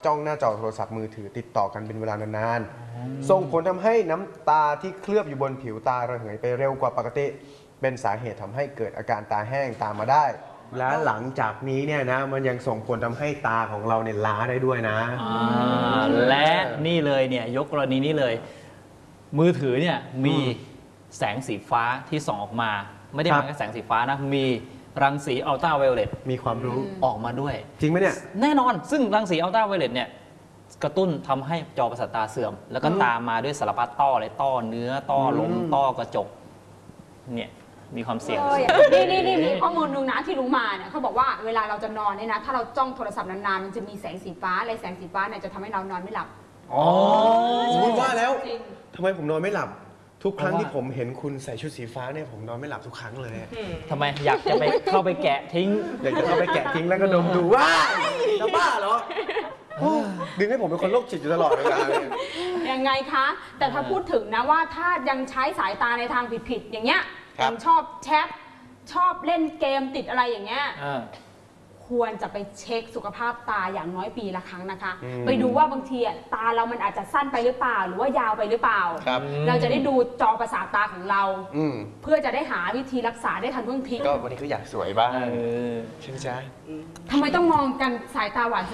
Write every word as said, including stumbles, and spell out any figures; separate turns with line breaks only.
จ้องหน้าจอโทรศัพท์มือถือติดต่อกันเป็นเวลานานๆส่งผลทำให้น้ำตาที่เคลือบอยู่บนผิวตาระเหยไปเร็วกว่าปกติเป็นสาเหตุทำให้เกิดอาการตาแห้งตามมาได้และหลังจากนี้เนี่ยนะมันยังส่งผลทำให้ตาของเราเนี่ยล้าได้ด้วยนะ
และนี่เลยเนี่ยยกกรณีนี้เลยมือถือเนี่ยมีแสงสีฟ้าที่ส่องออกมาไม่ได้มาแค่แสงสีฟ้านะมีรังสีอัลตราไวโอเลต
มีความรู้
ออกมาด้วย
จริงไหมเนี่ย
แน่นอนซึ่งรังสีอัลตราไวโอเลตเนี่ยกระตุ้นทำให้จอประสาทตาเสื่อมแล้วก็ตามมาด้วยสารพัดต้อเลยต้อเนื้อต้อลมต้อกระจกเนี่ยมีความเสี่ยง
นี่นี่นี่มีข้อมูลนึงนะที่รู้มาเนี่ยเขาบอกว่าเวลาเราจะนอนเนี่ยนะถ้าเราจ้องโทรศัพท์นานๆมันจะมีแสงสีฟ้าอะไรแสงสีฟ้าเนี่ยจะทำให้เรานอนไม่หลับ
อ๋อคุณว่าแล้วทำไมผมนอนไม่หลับทุกครั้งที่ผมเห็นคุณใส่ชุดสีฟ้าเนี่ยผมนอนไม่หลับทุกครั้งเลย
ทำไมอยากจะไปเข้าไปแกะทิ้ง
อยากจะเข้าไปแกะทิ้งแล้วก็ดมดูว่าจะบ้าเหรอดึงให้ผมเป็นคนโรคจิตอยู่ตลอดเวลาเลย
ยังไงคะแต่ถ้าพูดถึงนะว่าถ้ายังใช้สายตาในทางผิดๆอย่างเงี้ยยังชอบแชทชอบเล่นเกมติดอะไรอย่างเงี้ยควรจะไปเช็คสุขภาพตาอย่างน้อยปีละครั้งนะคะไปดูว่าบางทีตาเรามันอาจจะสั้นไปหรือเปล่าหรือว่ายาวไปหรือเปล่าเราจะได้ดูจอประสาทตาของเราเพื่อจะได้หาวิธีรักษาได้ทันท่วงที
ก็วันนี้ก็อยากสวยบ้างใช่ไหมจ๊ะ
ทำไมต้องมองกันสายตาหวาน